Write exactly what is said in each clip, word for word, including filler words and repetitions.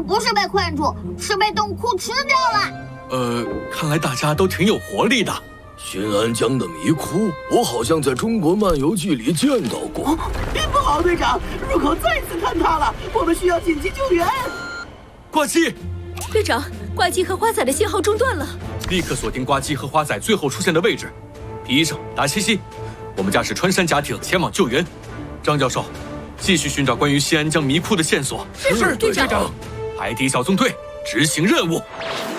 不是被困住，是被洞窟吃掉了。 呃，看来大家都挺有活力的。 新安江的迷窟，我好像在中国漫游记里见到过。 哦，不好，队长，入口再次坍塌了，我们需要紧急救援。 挂机， 队长，挂机和花仔的信号中断了， 立刻锁定挂机和花仔最后出现的位置。皮医生，达西西，我们驾驶穿山甲艇前往救援。张教授，继续寻找关于新安江迷窟的线索。 是是，队长。 海底小纵队执行任务。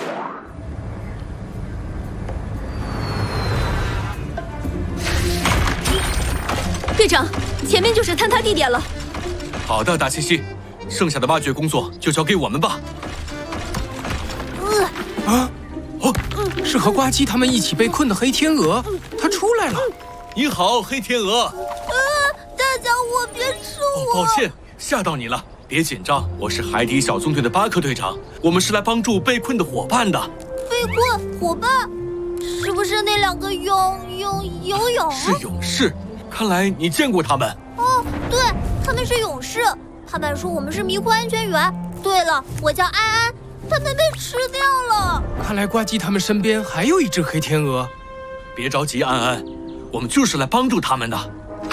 队长，前面就是坍塌地点了。 好的，达西西，剩下的挖掘工作就交给我们吧。 呃、啊，哦，是和呱唧他们一起被困的黑天鹅，它出来了。 你好，黑天鹅。 啊，大家伙别吃我！ 哦，抱歉，吓到你了。别紧张，我是海底小纵队的巴克队长，我们是来帮助被困的伙伴的。 被困伙伴，是不是那两个勇勇游泳？ 是勇士。看来你见过他们哦，对，他们是勇士。他们说我们是迷窟安全员。对了，我叫安安，他们被吃掉了。 看来呱唧他们身边还有一只黑天鹅。 别着急，安安，我们就是来帮助他们的。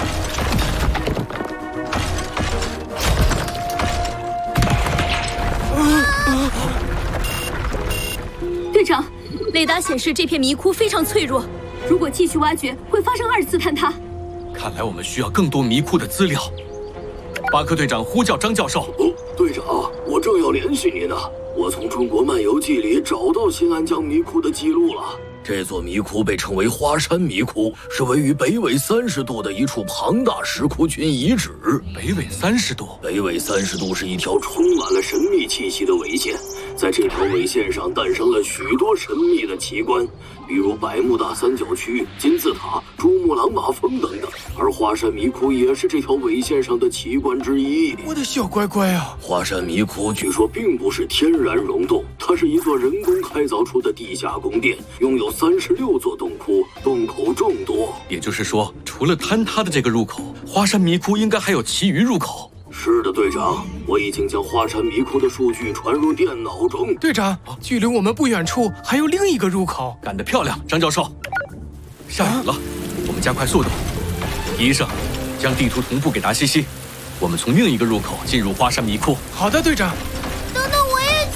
队长，雷达显示这片迷窟非常脆弱，如果继续挖掘，会发生二次坍塌。 看来我们需要更多迷窟的资料。巴克队长呼叫张教授。 哦，队长，我正要联系你呢。我从中国漫游记里找到新安江迷窟的记录了。这座迷窟被称为花山迷窟，是位于北纬三十度的一处庞大石窟群遗址。 北纬三十度， 北纬三十度是一条充满了神秘气息的纬线，在这条纬线上诞生了许多神秘的奇观，比如百慕大三角区、金字塔、珠穆朗玛峰等等。而花山迷窟也是这条纬线上的奇观之一。 我的小乖乖啊！ 花山迷窟据说并不是天然溶洞，它是一座人工开凿出的地下宫殿，拥有三十六座洞窟，洞口众多。 也就是说，除了坍塌的这个入口，花山迷窟应该还有其余入口。 是的，队长，我已经将花山迷窟的数据传入电脑中。 队长，距离我们不远处还有另一个入口。 干得漂亮，张教授。下雨了，啊、我们加快速度。医生，将地图同步给达西西，我们从另一个入口进入花山迷窟。 好的，队长。 等等，我也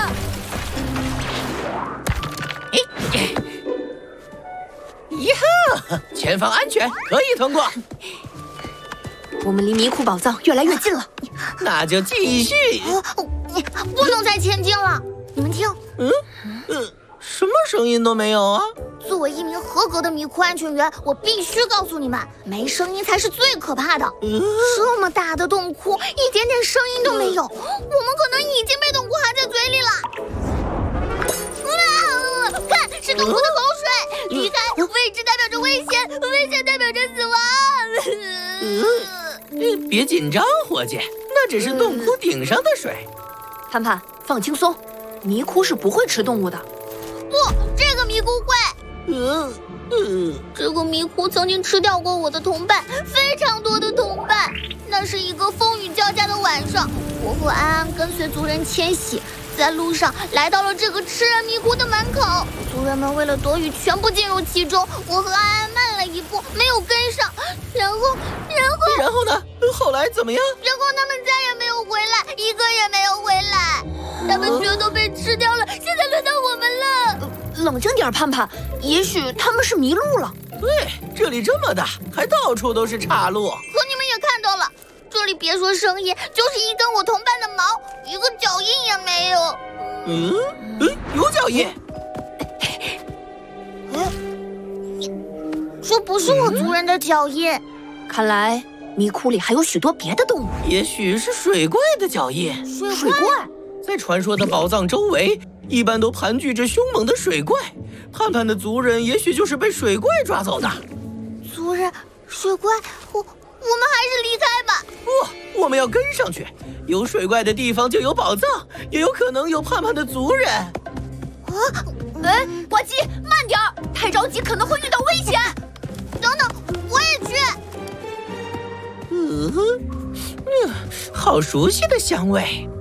去。呀哈！前方安全，可以通过。 我们离迷窟宝藏越来越近了， 那就继续。 不能再前进了，你们听。 嗯，呃，什么声音都没有啊。 作为一名合格的迷窟安全员，我必须告诉你们，没声音才是最可怕的。嗯、这么大的洞窟，一点点声音都没有，嗯、我们可能已经被洞窟含在嘴里了。啊！看，是洞窟的口水。离开，位置代表着危险，危险代表着死亡。 嗯，别紧张，伙计，那只是洞窟顶上的水。 盼盼，放轻松，迷窟是不会吃动物的。 不，这个迷窟会。 嗯嗯， 这个迷窟曾经吃掉过我的同伴，非常多的同伴。那是一个风雨交加的晚上，我和安安跟随族人迁徙，在路上来到了这个吃人迷窟的门口。族人们为了躲雨，全部进入其中。我和安安慢了一步，没有跟上。然后，然后， 然后呢？后来怎么样？ 然后他们再也没有回来，一个也没有回来。他们全都被吃掉了，现在轮到我们了。 冷静点，盼盼，也许他们是迷路了。 对，这里这么大，还到处都是岔路。 可你们也看到了，这里别说声音，就是一根我同伴的毛，一个脚印也没有。 嗯嗯，有脚印。 嗯，这不是我族人的脚印。 嗯、看来迷窟里还有许多别的动物， 也许是水怪的脚印。 水水怪在传说的宝藏周围，一般都盘踞着凶猛的水怪。盼盼的族人也许就是被水怪抓走的。 族人，水怪，我我们还是离开吧。 不，我们要跟上去。有水怪的地方就有宝藏，也有可能有盼盼的族人。 啊， 哎，呱唧，慢点儿，太着急可能会遇到危险。 等等，我也去。 嗯哼，嗯，好熟悉的香味。